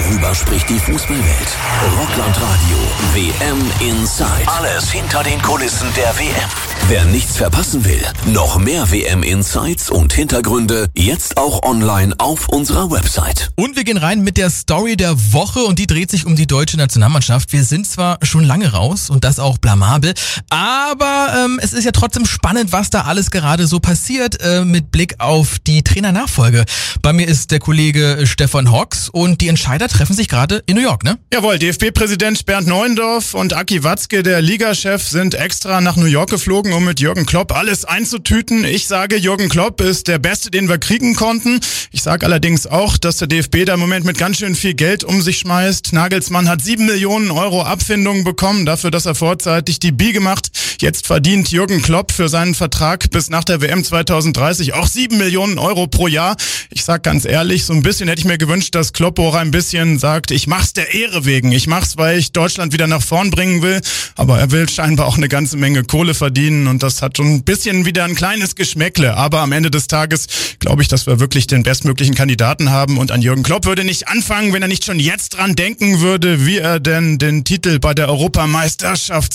Darüber spricht die Fußballwelt. Rockland Radio WM Inside. Alles hinter den Kulissen der WM. Wer nichts verpassen will, noch mehr WM Insights und Hintergründe jetzt auch online auf unserer Website. Und wir gehen rein mit der Story der Woche und die dreht sich um die deutsche Nationalmannschaft. Wir sind zwar schon lange raus und das auch blamabel, aber es ist ja trotzdem spannend, was da alles gerade so passiert mit Blick auf die Trainernachfolge. Bei mir ist der Kollege Stefan Hocks und die Entscheider treffen sich gerade in New York, ne? Jawohl, DFB-Präsident Bernd Neuendorf und Aki Watzke, der Ligachef, sind extra nach New York geflogen, um mit Jürgen Klopp alles einzutüten. Ich sage, Jürgen Klopp ist der Beste, den wir kriegen konnten. Ich sage allerdings auch, dass der DFB da im Moment mit ganz schön viel Geld um sich schmeißt. Nagelsmann hat 7 Millionen Euro Abfindung bekommen, dafür, dass er vorzeitig die Biege macht. Jetzt verdient Jürgen Klopp für seinen Vertrag bis nach der WM 2030 auch 7 Millionen Euro pro Jahr. Ich sag ganz ehrlich, so ein bisschen hätte ich mir gewünscht, dass Klopp auch ein bisschen sagt, ich mach's der Ehre wegen. Ich mach's, weil ich Deutschland wieder nach vorn bringen will. Aber er will scheinbar auch eine ganze Menge Kohle verdienen und das hat schon ein bisschen wieder ein kleines Geschmäckle. Aber am Ende des Tages glaube ich, dass wir wirklich den bestmöglichen Kandidaten haben und an Jürgen Klopp würde nicht anfangen, wenn er nicht schon jetzt dran denken würde, wie er denn den Titel bei der Europameisterschaft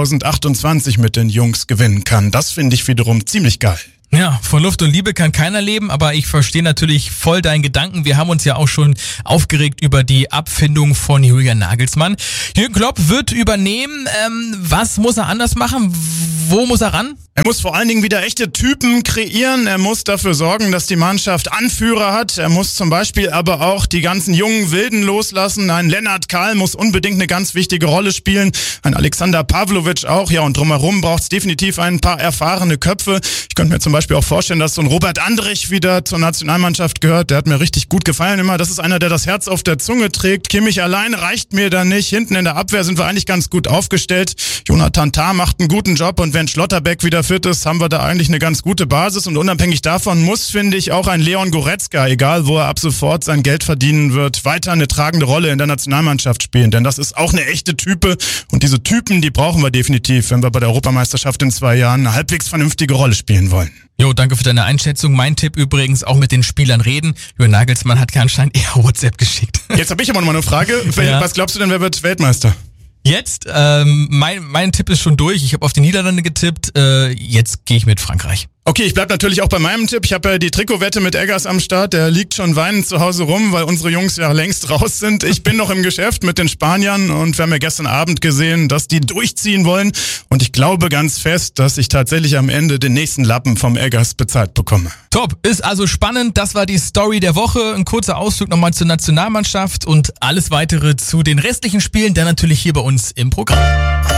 2028 mit den Jungs gewinnen kann. Das finde ich wiederum ziemlich geil. Ja, von Luft und Liebe kann keiner leben, aber ich verstehe natürlich voll deinen Gedanken. Wir haben uns ja auch schon aufgeregt über die Abfindung von Julian Nagelsmann. Jürgen Klopp wird übernehmen. Was muss er anders machen? Wo muss er ran? Er muss vor allen Dingen wieder echte Typen kreieren. Er muss dafür sorgen, dass die Mannschaft Anführer hat. Er muss zum Beispiel aber auch die ganzen jungen Wilden loslassen. Ein Lennart Kahl muss unbedingt eine ganz wichtige Rolle spielen. Ein Alexander Pavlovic auch. Ja, und drumherum braucht es definitiv ein paar erfahrene Köpfe. Ich könnte mir zum Beispiel auch vorstellen, dass so ein Robert Andrich wieder zur Nationalmannschaft gehört. Der hat mir richtig gut gefallen immer. Das ist einer, der das Herz auf der Zunge trägt. Kimmich allein reicht mir da nicht. Hinten in der Abwehr sind wir eigentlich ganz gut aufgestellt. Jonathan Tah macht einen guten Job und wenn Schlotterbeck wieder fit ist, haben wir da eigentlich eine ganz gute Basis und unabhängig davon muss, finde ich, auch ein Leon Goretzka, egal wo er ab sofort sein Geld verdienen wird, weiter eine tragende Rolle in der Nationalmannschaft spielen, denn das ist auch eine echte Type und diese Typen, die brauchen wir definitiv, wenn wir bei der Europameisterschaft in 2 Jahren eine halbwegs vernünftige Rolle spielen wollen. Jo, danke für deine Einschätzung. Mein Tipp übrigens, auch mit den Spielern reden. Jürgen Nagelsmann hat ja anscheinend eher WhatsApp geschickt. Jetzt habe ich aber noch mal eine Frage. Ja. Was glaubst du denn, wer wird Weltmeister? Jetzt, mein Tipp ist schon durch. Ich habe auf die Niederlande getippt. Jetzt gehe ich mit Frankreich. Okay, ich bleib natürlich auch bei meinem Tipp. Ich habe ja die Trikotwette mit Eggers am Start. Der liegt schon weinend zu Hause rum, weil unsere Jungs ja längst raus sind. Ich bin noch im Geschäft mit den Spaniern und wir haben ja gestern Abend gesehen, dass die durchziehen wollen. Und ich glaube ganz fest, dass ich tatsächlich am Ende den nächsten Lappen vom Eggers bezahlt bekomme. Top, ist also spannend. Das war die Story der Woche. Ein kurzer Ausflug nochmal zur Nationalmannschaft und alles weitere zu den restlichen Spielen, dann natürlich hier bei uns im Programm.